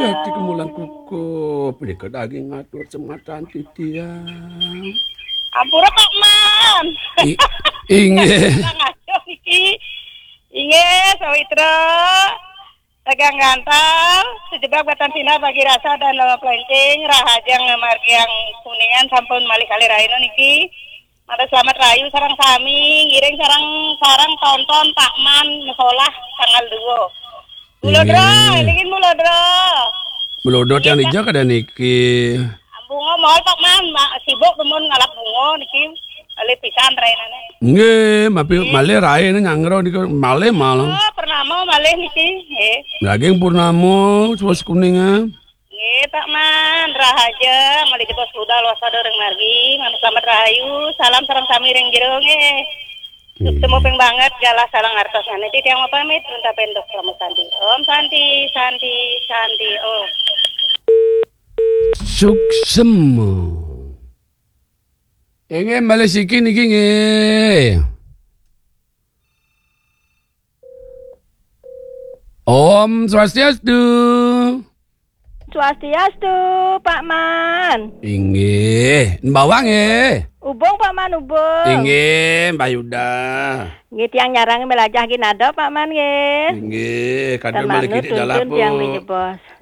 hati kemulan kukup, deka daging ngatur sematan titiang. Ampura Pak Man. Inge. Ngaco iki. Inge sawitra. Dagang gantal, sejebak batan sinar bagi rasa dan lama pelencing, rahajang margi yang kuningan sampun malih kali raino niki. Mata selamat rayu sarang sami, ngiring sarang tonton Pak Man sekolah tanggal 2. Mulodro, ingin mulodro. Melodot yang hijau kada niki. Bungo mohon Pak Man, sibuk temun ngalap bungo niki. Ali pisan rainane. Nggih, mapi malih rae nyangro niki malih malang. Oh, purnama malih niki, nggih. Daging purnama suas kuningan. Nggih, Pak Man, rahaja malih di pos kuda luas sadoreng margi, manu selamat rahayu, salam sareng sami ring jero nggih. Temu peng banget galah salang artos nanti tiang mau pamit minta pendok selamat santi. Om santi, santi, santi. Oh. Suksem. Inge malih siki niki nggih. Om Swastiastu. Swastiastu, Pak Man. Inggih, bawang nggih. Ubung Pak Man, ubung. Inggih, Mbak Yuda. Nggih tiang nyarang melajah ki nado Pak Man nggih. Inggih, kadang Temanu malih kiti tuntun tiang dalapo. dijebos.